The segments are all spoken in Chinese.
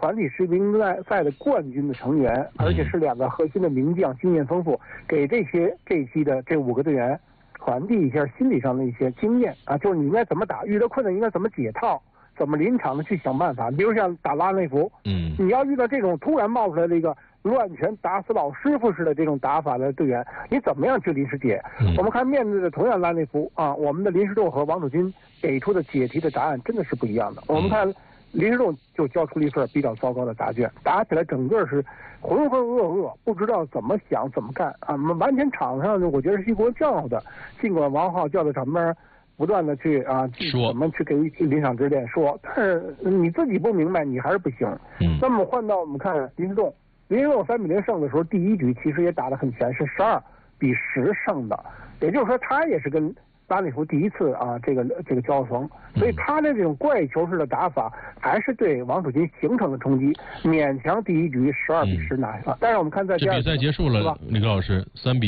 团体世乒赛的冠军的成员，而且是2个核心的名将，经验丰富，给这一期的这5个队员传递一下心理上的一些经验啊，就是你应该怎么打，遇到困难应该怎么解套，怎么临场的去想办法。比如像打拉内弗，你要遇到这种突然冒出来的一个乱拳打死老师傅似的这种打法的队员，你怎么样去临时解？我们看面对的同样拉内弗啊，我们的林诗栋和王楚钦给出的解题的答案真的是不一样的。我们看林诗栋就交出了一份比较糟糕的答卷，打起来整个是浑浑噩噩，不知道怎么想怎么干啊！完全场上我觉得是一锅叫的。尽管王浩叫在场边不断的去怎么去给予临场指点说，但是你自己不明白，你还是不行。那么换到我们看林诗栋3-0胜的时候，第一局其实也打得很全，是12-10胜的，也就是说他也是跟拉内弗第一次这个交锋，所以他的这种怪球式的打法还是对王楚钦形成了冲击，勉强第一局12-10拿下。但是我们看在第二局这比赛结束了，李克老师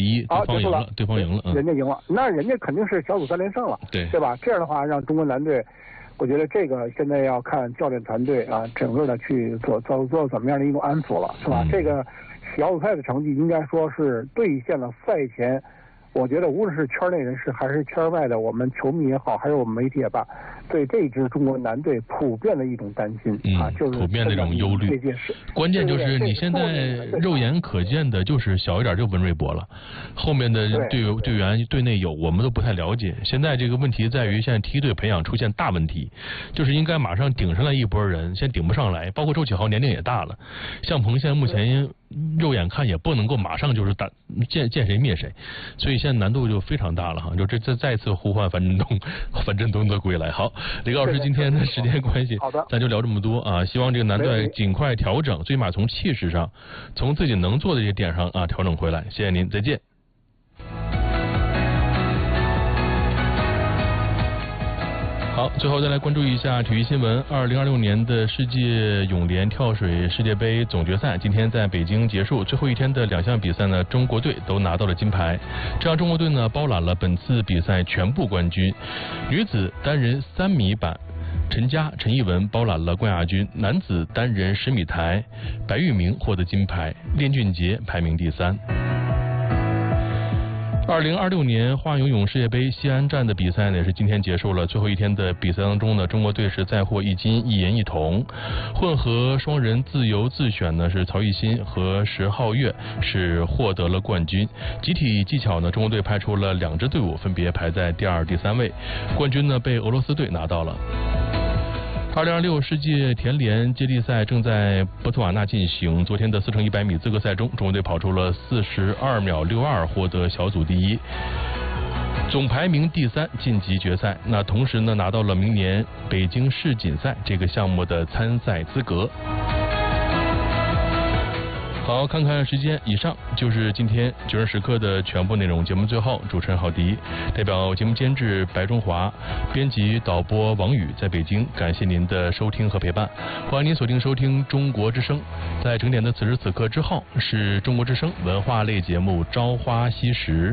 3-1，对方赢了， 人家赢了，那人家肯定是小组3连胜了，对吧？这样的话让中国男队，我觉得这个现在要看教练团队整个的去做怎么样的一种安抚了，是吧？这个小组赛的成绩应该说是兑现了赛前。我觉得无论是圈内人士还是圈外的我们球迷也好，还是我们媒体也罢，对这支中国男队普遍的一种担心就是普遍的这种忧虑。关键就是你现在肉眼可见的就是小一点就温瑞博了，后面的队员队内有我们都不太了解。现在这个问题在于现在梯队培养出现大问题，就是应该马上顶上来一波人，现在顶不上来，包括周启豪年龄也大了，向鹏现在目前肉眼看也不能够马上就是见谁灭谁，所以现在难度就非常大了哈。就这再一次呼唤樊振东的归来。好，李老师今天的时间关系，咱就聊这么多啊。希望这个男队尽快调整，最起码从气势上，从自己能做的这些点上调整回来。谢谢您，再见。好，最后再来关注一下体育新闻。2026年的世界泳联跳水世界杯总决赛今天在北京结束，最后一天的2项比赛呢，中国队都拿到了金牌，这让中国队呢包揽了本次比赛全部冠军。女子单人3米板，陈佳、陈艺文包揽了冠亚军；男子单人10米台，白玉明获得金牌，练俊杰排名第3。2026年花样游泳世界杯西安站的比赛呢，也是今天结束了。最后一天的比赛当中呢，中国队是再获1金1银1铜。混合双人自由自选呢，是曹艺昕和石皓月是获得了冠军。集体技巧呢，中国队派出了2支队伍，分别排在第2、第3位。冠军呢被俄罗斯队拿到了。2026世界田联接力赛正在博茨瓦纳进行。昨天的4乘100米资格赛中，中国队跑出了42秒62，获得小组第1，总排名第3，晋级决赛。那同时呢，拿到了明年北京世锦赛这个项目的参赛资格。好，看看时间，以上就是今天9时时刻的全部内容。节目最后，主持人郝迪代表节目监制白中华，编辑导播王宇在北京，感谢您的收听和陪伴。欢迎您锁定收听中国之声，在整点的此时此刻之后是中国之声文化类节目《朝花夕拾》。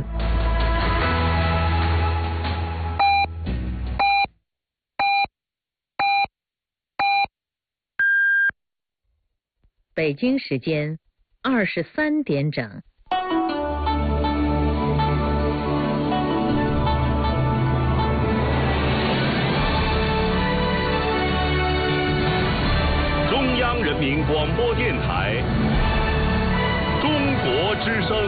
北京时间23点整。 中央人民广播电台，中国之声。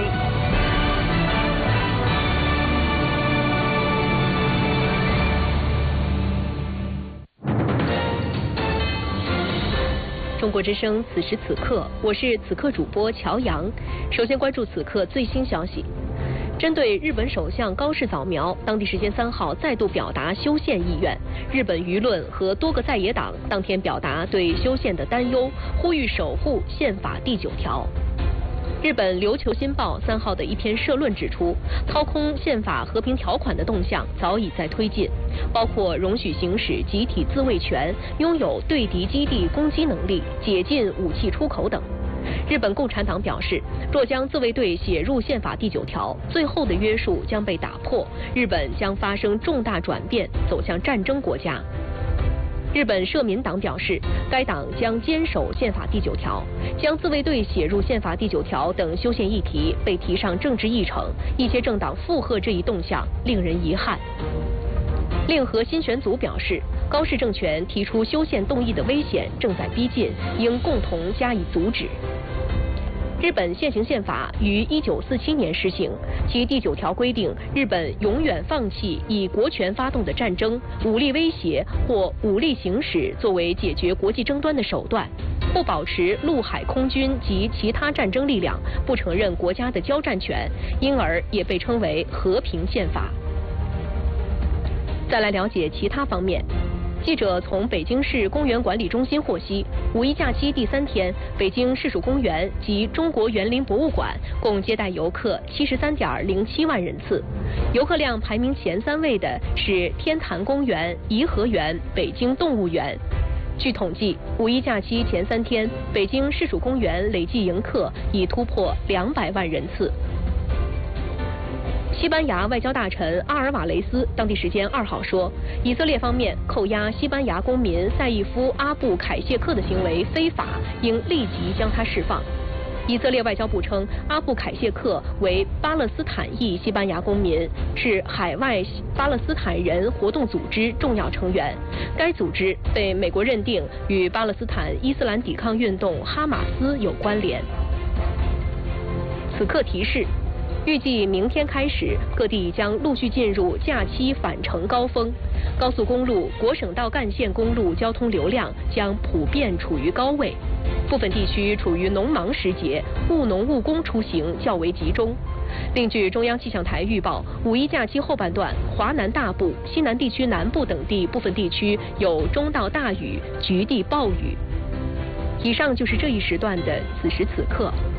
中国之声，此时此刻，我是此刻主播乔阳。首先关注此刻最新消息。针对日本首相高市早苗当地时间3号再度表达修宪意愿，日本舆论和多个在野党当天表达对修宪的担忧，呼吁守护宪法第9条。日本琉球新报3号的一篇社论指出，掏空宪法和平条款的动向早已在推进，包括容许行使集体自卫权、拥有对敌基地攻击能力、解禁武器出口等。日本共产党表示，若将自卫队写入宪法第9条，最后的约束将被打破，日本将发生重大转变，走向战争国家。 日本社民党表示，该党将坚守宪法第9条，将自卫队写入宪法第9条等修宪议题被提上政治议程，一些政党附和这一动向，令人遗憾。令和新选组表示，高市政权提出修宪动议的危险正在逼近，应共同加以阻止。日本现行宪法于1947年施行，其第9条规定，日本永远放弃以国权发动的战争、武力威胁或武力行使作为解决国际争端的手段，不保持陆海空军及其他战争力量，不承认国家的交战权，因而也被称为和平宪法。再来了解其他方面。记者从北京市公园管理中心获悉，5一假期第3天，北京市属公园及中国园林博物馆共接待游客73.07万人次，游客量排名前3位的是天坛公园、颐和园、北京动物园。据统计，5一假期前3天，北京市属公园累计迎客已突破200万人次。西班牙外交大臣阿尔瓦雷斯当地时间2号说，以色列方面扣押西班牙公民赛义夫·阿布凯谢克的行为非法，应立即将他释放。以色列外交部称，阿布凯谢克为巴勒斯坦裔西班牙公民，是海外巴勒斯坦人活动组织重要成员。该组织被美国认定与巴勒斯坦伊斯兰抵抗运动哈马斯有关联。此刻提示。预计明天开始，各地将陆续进入假期返程高峰，高速公路、国省道干线公路交通流量将普遍处于高位，部分地区处于农忙时节，务农务工出行较为集中。另据中央气象台预报，5一假期后半段，华南大部、西南地区南部等地部分地区有中到大雨，局地暴雨。以上就是这一时段的此时此刻。